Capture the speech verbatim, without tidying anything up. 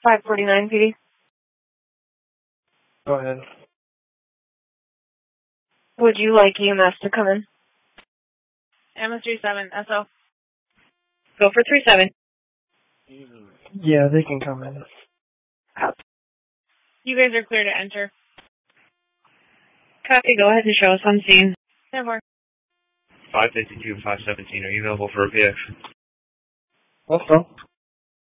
five forty-nine P D. Go ahead. Would you like E M S to come in? M S three seven, S O. Go for three seven. Yeah, they can come in. You guys are clear to enter. Copy, go ahead and show us on scene. ten four. five fifty-two, five seventeen, are you available for a P X? Let's go.